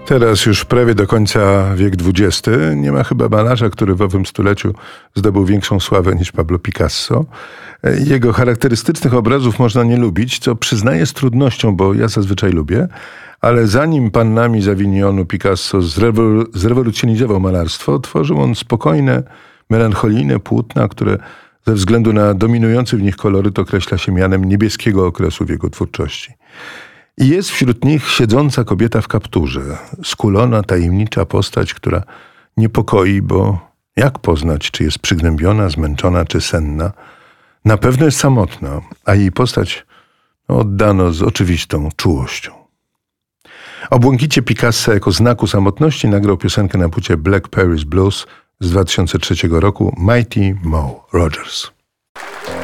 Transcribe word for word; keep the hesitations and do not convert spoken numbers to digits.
Teraz już prawie do końca wiek dwudziesty. Nie ma chyba malarza, który w owym stuleciu zdobył większą sławę niż Pablo Picasso. Jego charakterystycznych obrazów można nie lubić, co przyznaję z trudnością, bo ja zazwyczaj lubię, ale zanim Pannami z Avignonu Picasso zrewol- zrewolucjonizował malarstwo, tworzył on spokojne, melancholijne płótna, które ze względu na dominujący w nich koloryt określa się mianem niebieskiego okresu w jego twórczości. I jest wśród nich siedząca kobieta w kapturze, skulona, tajemnicza postać, która niepokoi, bo jak poznać, czy jest przygnębiona, zmęczona, czy senna? Na pewno jest samotna, a jej postać oddano z oczywistą czułością. O błękicie Picassa jako znaku samotności nagrał piosenkę na płycie Black Paris Blues z dwa tysiące trzeciego roku Mighty Mo Rogers.